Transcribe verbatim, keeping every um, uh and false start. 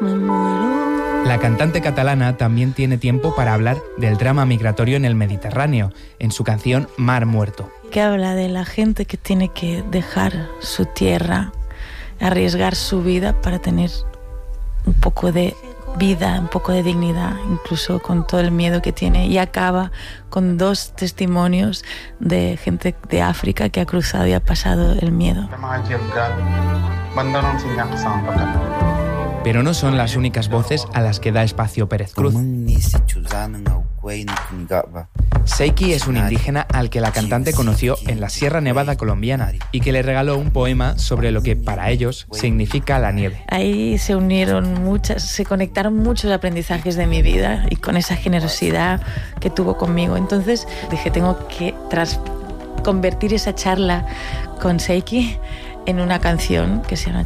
me muero. La cantante catalana también tiene tiempo para hablar del drama migratorio en el Mediterráneo, en su canción Mar Muerto. Que habla de la gente que tiene que dejar su tierra, arriesgar su vida para tener un poco de vida, un poco de dignidad, incluso con todo el miedo que tiene, y acaba con dos testimonios de gente de África que ha cruzado y ha pasado el miedo. Pero no son las únicas voces a las que da espacio Pérez Cruz. Seiki es un indígena al que la cantante conoció en la Sierra Nevada colombiana y que le regaló un poema sobre lo que para ellos significa la nieve. Ahí se unieron muchas, se conectaron muchos aprendizajes de mi vida y con esa generosidad que tuvo conmigo. Entonces dije, tengo que tras convertir esa charla con Seiki en una canción que se llama